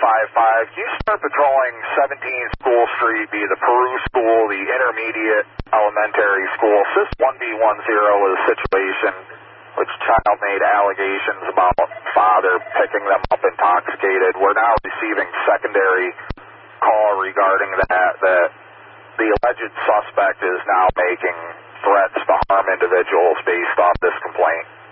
155. Can you start patrolling 17 School Street via the Peru School, the Intermediate Elementary School? Sys 1B10 is a situation which child made allegations about father picking them up intoxicated. We're now receiving secondary call regarding that the alleged suspect is now making threats to harm individuals based off this complaint.